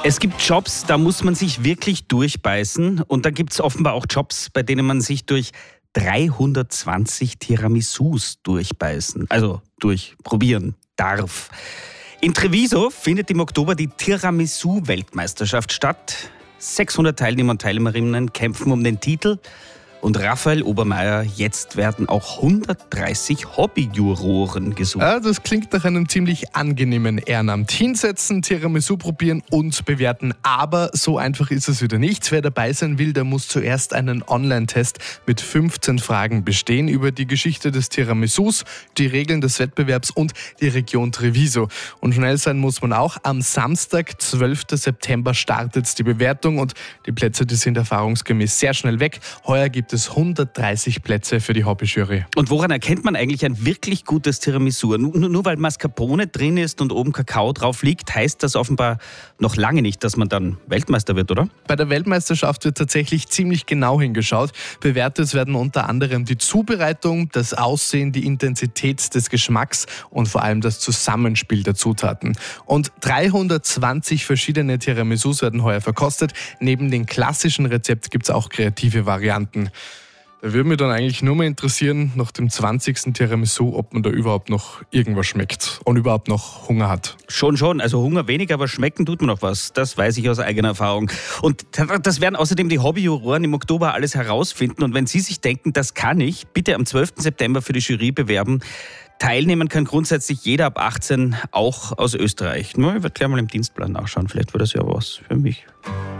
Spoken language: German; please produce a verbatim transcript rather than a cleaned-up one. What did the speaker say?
Es gibt Jobs, da muss man sich wirklich durchbeißen. Und da gibt es offenbar auch Jobs, bei denen man sich durch dreihundertzwanzig Tiramisus durchbeißen, also durchprobieren darf. In Treviso findet im Oktober die Tiramisu-Weltmeisterschaft statt. sechshundert Teilnehmer und Teilnehmerinnen kämpfen um den Titel. Und Raphael Obermeier, jetzt werden auch hundertdreißig Hobbyjuroren gesucht. Ja, das klingt nach einem ziemlich angenehmen Ehrenamt. Hinsetzen, Tiramisu probieren und bewerten. Aber so einfach ist es wieder nicht. Wer dabei sein will, der muss zuerst einen Online-Test mit fünfzehn Fragen bestehen über die Geschichte des Tiramisus, die Regeln des Wettbewerbs und die Region Treviso. Und schnell sein muss man auch. Am Samstag, zwölften September, startet die Bewertung und die Plätze, die sind erfahrungsgemäß sehr schnell weg. Heuer gibt es hundertdreißig Plätze für die Hobbyjury. Und woran erkennt man eigentlich ein wirklich gutes Tiramisu? Nur, nur weil Mascarpone drin ist und oben Kakao drauf liegt, heißt das offenbar noch lange nicht, dass man dann Weltmeister wird, oder? Bei der Weltmeisterschaft wird tatsächlich ziemlich genau hingeschaut. Bewertet werden unter anderem die Zubereitung, das Aussehen, die Intensität des Geschmacks und vor allem das Zusammenspiel der Zutaten. Und dreihundertzwanzig verschiedene Tiramisus werden heuer verkostet. Neben dem klassischen Rezept gibt es auch kreative Varianten. Da würde mich dann eigentlich nur mal interessieren, nach dem zwanzigsten Tiramisu, ob man da überhaupt noch irgendwas schmeckt und überhaupt noch Hunger hat. Schon, schon. Also Hunger weniger, aber schmecken tut man noch was. Das weiß ich aus eigener Erfahrung. Und das werden außerdem die Hobbyjuroren im Oktober alles herausfinden. Und wenn Sie sich denken, das kann ich, bitte am zwölften September für die Jury bewerben. Teilnehmen kann grundsätzlich jeder ab achtzehn, auch aus Österreich. Nur ich werde gleich mal im Dienstplan nachschauen. Vielleicht wäre das ja was für mich.